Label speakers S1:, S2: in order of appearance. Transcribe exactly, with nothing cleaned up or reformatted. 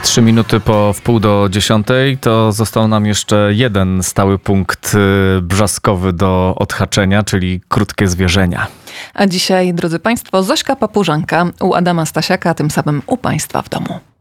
S1: Trzy minuty po wpół do dziesiątej to został nam jeszcze jeden stały punkt brzaskowy do odhaczenia, czyli krótkie zwierzenia.
S2: A dzisiaj, drodzy Państwo, Zośka Papużanka u Adama Stasiaka, tym samym u Państwa w domu.